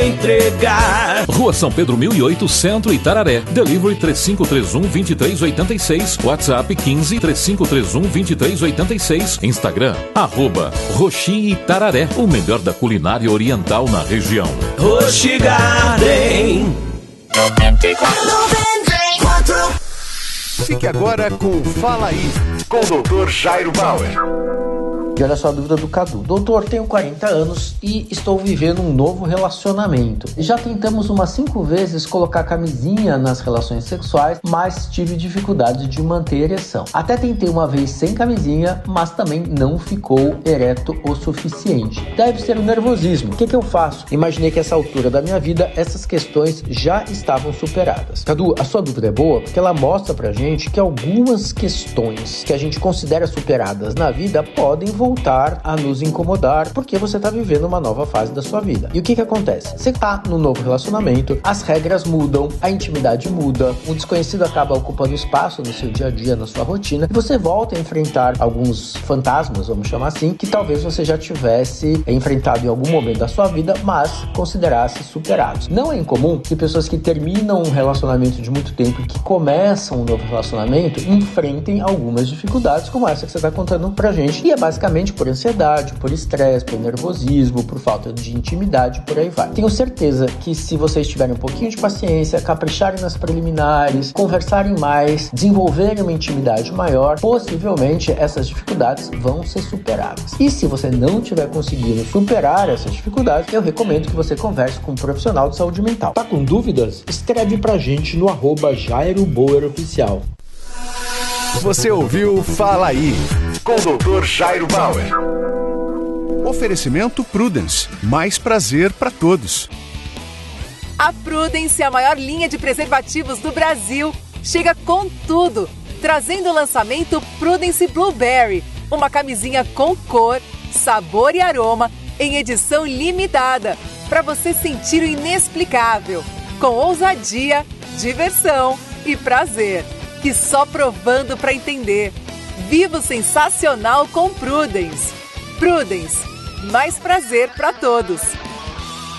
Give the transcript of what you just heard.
entregar. Rua São Pedro 1008, Centro, Itararé. Delivery 3531-2386. WhatsApp 15 3531-2386. Instagram, @Roxi Itararé. O melhor da culinária oriental na região. Roxi Garden. Fique agora com Fala Aí, com o Dr. Jairo Bauer. E olha só a dúvida do Cadu. Doutor, tenho 40 anos e estou vivendo um novo relacionamento. Já tentamos umas 5 vezes colocar camisinha nas relações sexuais, mas tive dificuldade de manter a ereção. Até tentei uma vez sem camisinha, mas também não ficou ereto o suficiente. Deve ser o nervosismo. O que eu faço? Imaginei que essa altura da minha vida, essas questões já estavam superadas. Cadu, a sua dúvida é boa porque ela mostra pra gente que algumas questões que a gente considera superadas na vida podem voltar a nos incomodar porque você está vivendo uma nova fase da sua vida. E o que acontece? Você está no novo relacionamento, as regras mudam, a intimidade muda, um desconhecido acaba ocupando espaço no seu dia a dia, na sua rotina, e você volta a enfrentar alguns fantasmas, vamos chamar assim, que talvez você já tivesse enfrentado em algum momento da sua vida, mas considerasse superados. Não é incomum que pessoas que terminam um relacionamento de muito tempo e que começam um novo relacionamento enfrentem algumas dificuldades como essa que você está contando pra gente, e é basicamente por ansiedade, por estresse, por nervosismo, por falta de intimidade, por aí vai. Tenho certeza que se vocês tiverem um pouquinho de paciência, capricharem nas preliminares, conversarem mais, desenvolverem uma intimidade maior, possivelmente essas dificuldades vão ser superadas. E se você não tiver conseguindo superar essas dificuldades, eu recomendo que você converse com um profissional de saúde mental. Tá com dúvidas? Escreve pra gente no @Jairo Bauer Oficial. Você ouviu Fala Aí, com o Dr. Jairo Bauer. Oferecimento Prudence, mais prazer para todos. A Prudence, a maior linha de preservativos do Brasil, chega com tudo, trazendo o lançamento Prudence Blueberry, uma camisinha com cor, sabor e aroma em edição limitada, para você sentir o inexplicável, com ousadia, diversão e prazer, que só provando para entender. Viva o sensacional com Prudence. Prudence, mais prazer para todos.